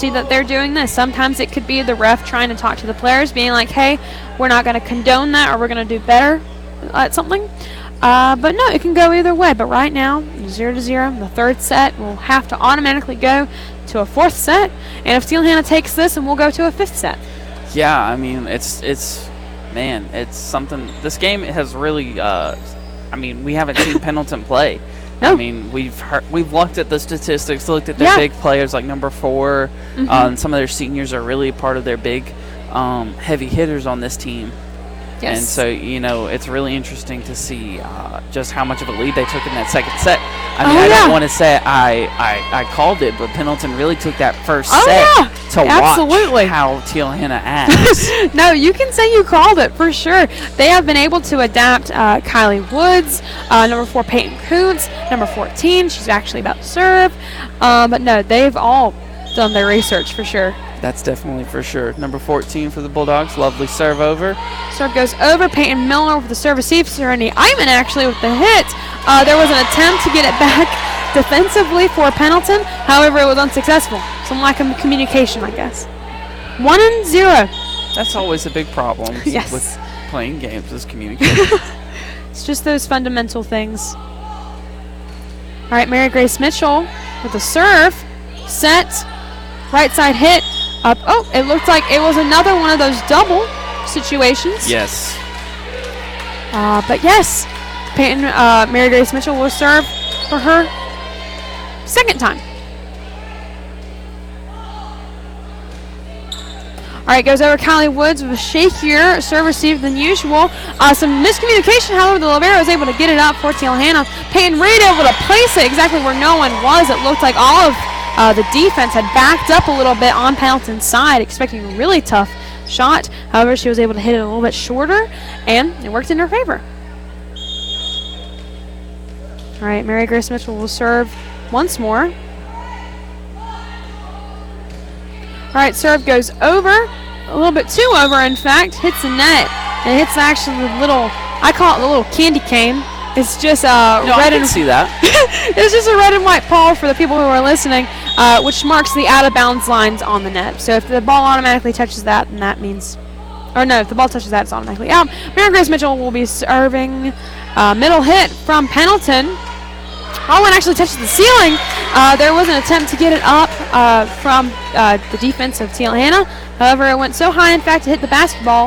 see that they're doing this. Sometimes it could be the ref trying to talk to the players, being like, hey, we're not going to condone that, or we're going to do better at something. But no, it can go either way. But right now, 0-0. The third set will have to automatically go to a fourth set. And if Steele Hannah takes this, then we'll go to a fifth set. Yeah, I mean, it's something. This game has really, we haven't seen Pendleton play. No. I mean, we've looked at the statistics, looked at their big players like number 4, and some of their seniors are really part of their big heavy hitters on this team. Yes. And so, it's really interesting to see just how much of a lead they took in that second set. I mean, I don't want to say I called it, but Pendleton really took that first set to watch how Steele Hannah acts. No, you can say you called it for sure. They have been able to adapt Kylie Woods, number 4 Peyton Koontz, number 14. She's actually about to serve. But no, they've all done their research for sure. That's definitely for sure. Number 14 for the Bulldogs. Lovely serve over. Serve goes over. Peyton Miller with the serve receive. Serenity Eichmann actually with the hit. There was an attempt to get it back defensively for Pendleton. However, it was unsuccessful. Some lack of communication, I guess. 1-0. That's always a big problem with playing games is communication. It's just those fundamental things. All right, Mary Grace Mitchell with the serve. Set. Right side hit. Up. Oh, it looked like it was another one of those double situations. Yes. But yes, Peyton, Mary Grace Mitchell will serve for her second time. All right, goes over Kylie Woods with a shakier serve received than usual. Some miscommunication, however, the libero was able to get it up for Steele Hannah. Peyton Reed able to place it exactly where no one was. It looked like all of the defense had backed up a little bit on Pendleton's side, expecting a really tough shot. However, she was able to hit it a little bit shorter, and it worked in her favor. All right, Mary Grace Mitchell will serve once more. All right, serve goes over, a little bit too over, in fact, hits the net. And it hits actually the little, I call it the little candy cane. It's just red I can see that. It's just a red and white paw for the people who are listening, which marks the out-of-bounds lines on the net. So if the ball automatically touches that, then that means, or no, if the ball touches that, it's automatically out. Mary Grace Mitchell will be serving middle hit from Pendleton. Oh, and actually touches the ceiling. There was an attempt to get it up from the defense of Steele Hannah. However, it went so high, in fact, to hit the basketball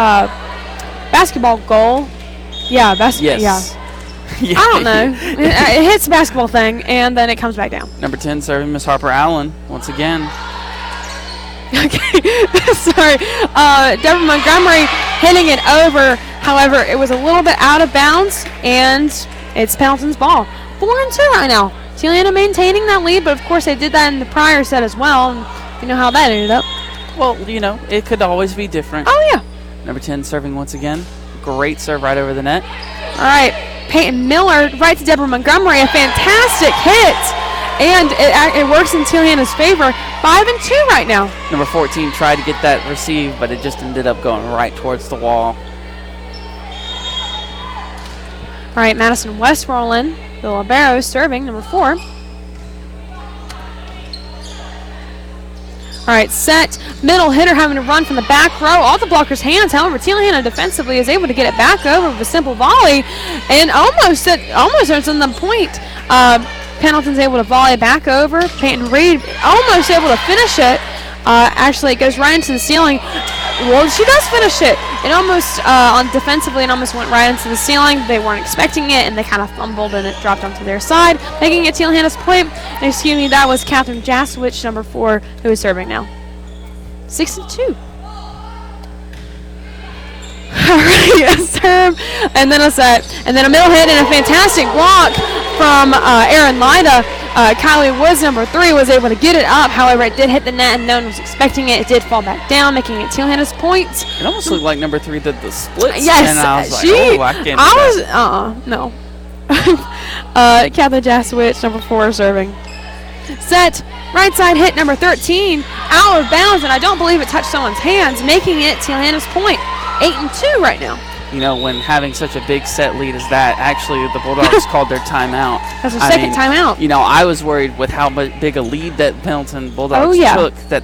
goal. Yeah, basketball. Yes. Yeah. I don't know. It hits the basketball thing, and then it comes back down. Number 10 serving Miss Harper Allen once again. Okay, sorry. Deborah Montgomery hitting it over. However, it was a little bit out of bounds, and it's Pendleton's ball. 4-2 right now. Steele Hannah maintaining that lead, but of course they did that in the prior set as well, and you know how that ended up. Well, it could always be different. Oh, yeah. Number 10 serving once again. Great serve right over the net. All right, Peyton Miller right to Deborah Montgomery. A fantastic hit, and it works in Steele Hannah's favor. 5-2 right now. Number 14 tried to get that receive, but it just ended up going right towards the wall. All right, Madison Westmoreland, the libero, serving, number 4. All right, set. Middle hitter having to run from the back row. All the blockers' hands. However, Steele Hannah defensively is able to get it back over with a simple volley, and almost it's on the point. Pendleton's able to volley back over. Peyton Reed almost able to finish it. Actually, it goes right into the ceiling. Well, she does finish it. It almost, on defensively, it almost went right into the ceiling. They weren't expecting it, and they kind of fumbled, and it dropped onto their side, making it Steele Hannah's point. And excuse me, that was Catherine Jasowicz, number 4, who is serving now. 6-2. All right, a serve, and then a set, and then a middle hit and a fantastic block from Erin Lyda. Kylie Woods, number 3, was able to get it up. However, it did hit the net, and no one was expecting it. It did fall back down, making it Steele Hannah's points. It almost looked like number 3 did the splits. Yes, and I was like, I can't. No. Catherine Jasowicz, number 4, serving. Set, right side hit, number 13, out of bounds, and I don't believe it touched someone's hands, making it Steele Hannah's point. 8-2 right now. When having such a big set lead as that, actually the Bulldogs called their timeout. That's their second timeout. I was worried with how big a lead that Pendleton Bulldogs took that